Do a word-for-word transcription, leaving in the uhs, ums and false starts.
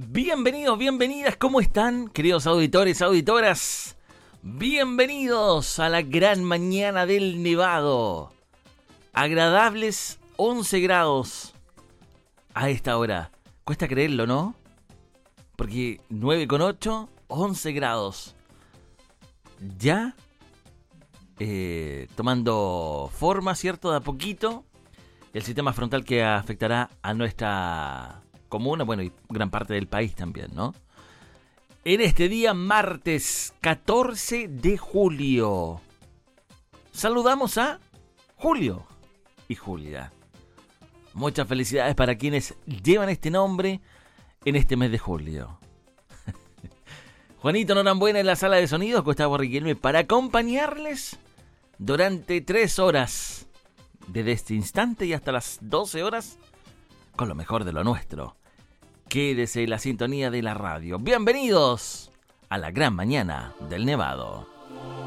Bienvenidos, bienvenidas, ¿cómo están, queridos auditores, auditoras? Bienvenidos a la gran mañana del Nevado. Agradables once grados a esta hora. Cuesta creerlo, ¿no? Porque nueve con ocho, once grados. Ya eh, tomando forma, ¿cierto? De a poquito. El sistema frontal que afectará a nuestra comuna, bueno, y gran parte del país también, ¿no? En este día, martes catorce de julio. Saludamos a Julio y Julia. Muchas felicidades para quienes llevan este nombre en este mes de julio. Juanito Norambuena en la sala de sonidos, Gustavo Riquelme, para acompañarles durante tres horas, desde este instante y hasta las doce horas, con lo mejor de lo nuestro. Quédese en la sintonía de la radio. Bienvenidos a la gran mañana del Nevado.